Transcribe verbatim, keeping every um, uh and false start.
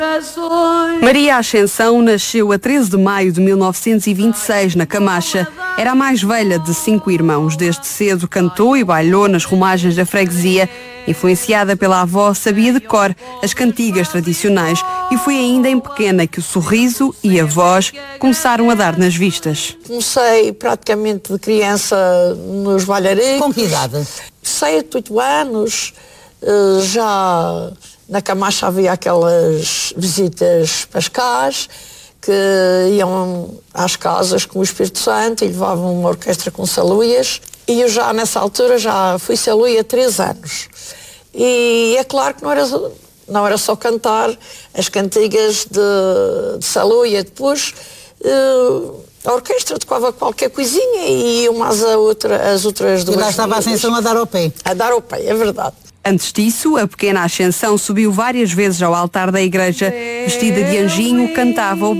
Maria Ascensão nasceu a treze de maio de mil novecentos e vinte e seis, na Camacha. Era a mais velha de cinco irmãos. Desde cedo cantou e bailou nas romagens da freguesia. Influenciada pela avó, sabia de cor as cantigas tradicionais e foi ainda em pequena que o sorriso e a voz começaram a dar nas vistas. Comecei praticamente de criança nos bailaricos. Com que idade? Sete, oito anos. Já na Camacha havia aquelas visitas pascais que iam às casas com o Espírito Santo e levavam uma orquestra com saluias. E eu já nessa altura já fui saluia há três anos. E é claro que não era, não era só cantar as cantigas de, de saluia. Depois uh, a orquestra tocava qualquer coisinha e umas a outra, as outras duas. E lá estava a Ascensão a dar ao pé. A dar ao pé, é verdade. Antes disso, a pequena Ascensão subiu várias vezes ao altar da igreja. Vestida de anjinho, cantava o